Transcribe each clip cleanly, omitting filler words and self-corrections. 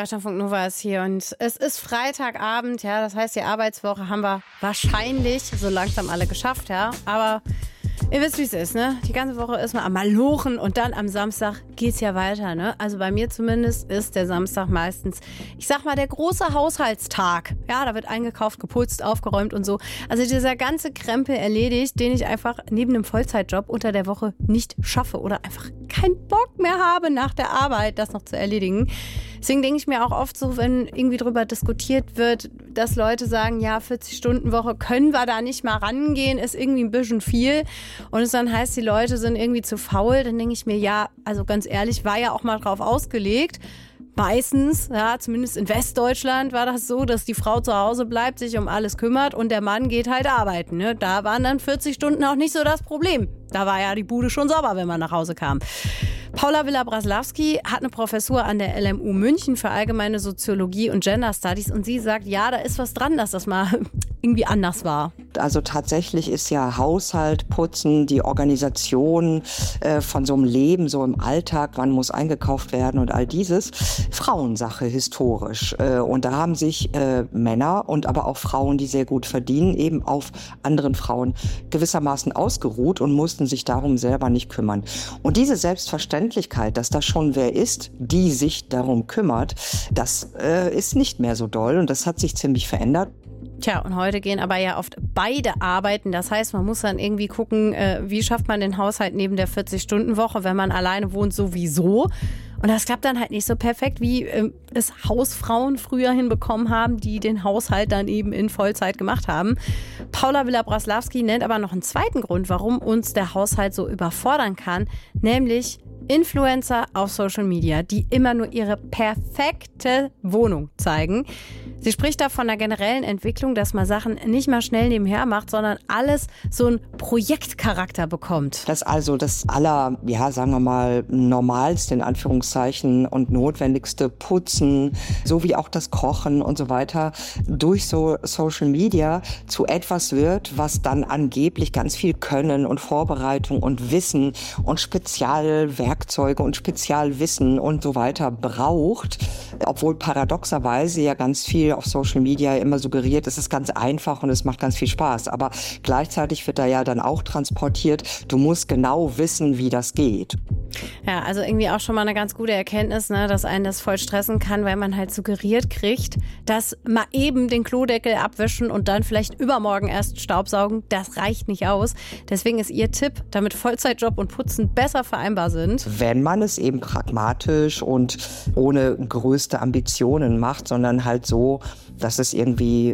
Deutschlandfunk Nova ist hier und es ist Freitagabend, ja, das heißt, die Arbeitswoche haben wir wahrscheinlich so langsam alle geschafft, ja, aber ihr wisst, wie es ist, ne? Die ganze Woche ist man am Malochen und dann am Samstag geht's ja weiter, ne? Also bei mir zumindest ist der Samstag meistens, ich sag mal, der große Haushaltstag. Ja, da wird eingekauft, geputzt, aufgeräumt und so. Also dieser ganze Krempel erledigt, den ich einfach neben einem Vollzeitjob unter der Woche nicht schaffe oder einfach keinen Bock mehr habe, nach der Arbeit das noch zu erledigen. Deswegen denke ich mir auch oft so, wenn irgendwie drüber diskutiert wird, dass Leute sagen, ja, 40-Stunden-Woche können wir da nicht mal rangehen, ist irgendwie ein bisschen viel. Und es dann heißt, die Leute sind irgendwie zu faul. Dann denke ich mir, ja, also ganz ehrlich, war ja auch mal drauf ausgelegt. Meistens, ja, zumindest in Westdeutschland war das so, dass die Frau zu Hause bleibt, sich um alles kümmert und der Mann geht halt arbeiten. Ne? Da waren dann 40 Stunden auch nicht so das Problem. Da war ja die Bude schon sauber, wenn man nach Hause kam. Paula Villa-Braslawski hat eine Professur an der LMU München für allgemeine Soziologie und Gender Studies und sie sagt, ja, da ist was dran, dass das mal irgendwie anders war. Also tatsächlich ist ja Haushalt, Putzen, die Organisation von so einem Leben, so im Alltag, wann muss eingekauft werden und all dieses, Frauensache historisch. Und da haben sich Männer und aber auch Frauen, die sehr gut verdienen, eben auf anderen Frauen gewissermaßen ausgeruht und mussten sich darum selber nicht kümmern. Und diese Selbstverständlichkeit, dass da schon wer ist, die sich darum kümmert, das ist nicht mehr so doll und das hat sich ziemlich verändert. Tja, und heute gehen aber ja oft beide arbeiten. Das heißt, man muss dann irgendwie gucken, wie schafft man den Haushalt neben der 40-Stunden-Woche, wenn man alleine wohnt, sowieso. Und das klappt dann halt nicht so perfekt, wie es Hausfrauen früher hinbekommen haben, die den Haushalt dann eben in Vollzeit gemacht haben. Paula Villa-Braslawski nennt aber noch einen zweiten Grund, warum uns der Haushalt so überfordern kann, nämlich Influencer auf Social Media, die immer nur ihre perfekte Wohnung zeigen. Sie spricht da von der generellen Entwicklung, dass man Sachen nicht mal schnell nebenher macht, sondern alles so einen Projektcharakter bekommt. Dass also das sagen wir mal, normalste in Anführungszeichen und notwendigste Putzen, sowie auch das Kochen und so weiter, durch so Social Media zu etwas wird, was dann angeblich ganz viel Können und Vorbereitung und Wissen und Spezialwerkzeuge und Spezialwissen und so weiter braucht, obwohl paradoxerweise ja ganz viel auf Social Media immer suggeriert, es ist ganz einfach und es macht ganz viel Spaß. Aber gleichzeitig wird da ja dann auch transportiert, du musst genau wissen, wie das geht. Ja, also irgendwie auch schon mal eine ganz gute Erkenntnis, ne, dass einen das voll stressen kann, weil man halt suggeriert kriegt, dass mal eben den Klodeckel abwischen und dann vielleicht übermorgen erst Staubsaugen, das reicht nicht aus. Deswegen ist ihr Tipp, damit Vollzeitjob und Putzen besser vereinbar sind. Wenn man es eben pragmatisch und ohne größte Ambitionen macht, sondern halt so, dass es irgendwie,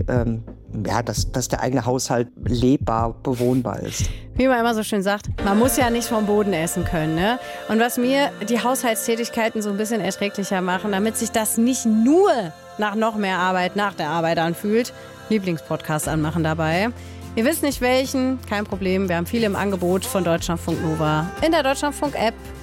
dass der eigene Haushalt lebbar, bewohnbar ist. Wie man immer so schön sagt, man muss ja nicht vom Boden essen können, ne? Und was mir die Haushaltstätigkeiten so ein bisschen erträglicher machen, damit sich das nicht nur nach noch mehr Arbeit nach der Arbeit anfühlt, Lieblingspodcast anmachen dabei. Ihr wisst nicht welchen, kein Problem, wir haben viele im Angebot von Deutschlandfunk Nova in der Deutschlandfunk-App.